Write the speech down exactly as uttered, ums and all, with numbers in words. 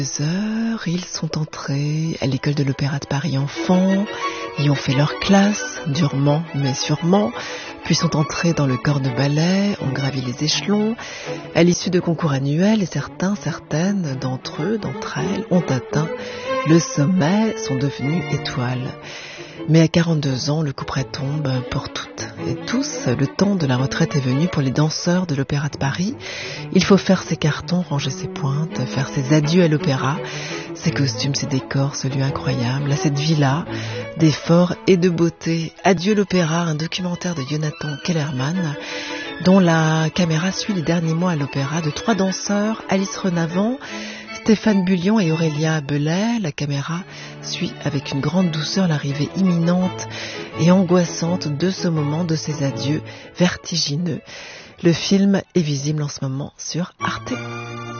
Deux heures, ils sont entrés à l'école de l'Opéra de Paris enfants, y ont fait leur classe, durement mais sûrement, puis sont entrés dans le corps de ballet, ont gravi les échelons, à l'issue de concours annuels, et certains, certaines d'entre eux, d'entre elles, ont atteint le sommet, sont devenus étoiles. Mais à quarante-deux ans, le couperet tombe pour toutes et tous. Le temps de la retraite est venu pour les danseurs de l'Opéra de Paris. Il faut faire ses cartons, ranger ses pointes, faire ses adieux à l'opéra, ses costumes, ses décors, ce lieu incroyable, à cette vie-là, d'effort et de beauté. Adieu l'opéra, un documentaire de Jonathan Kellerman, dont la caméra suit les derniers mois à l'opéra de trois danseurs, Alice Renavant, Stéphane Bullion et Aurélia Bellet. La caméra suit avec une grande douceur l'arrivée imminente et angoissante de ce moment, de ces adieux vertigineux. Le film est visible en ce moment sur Arte.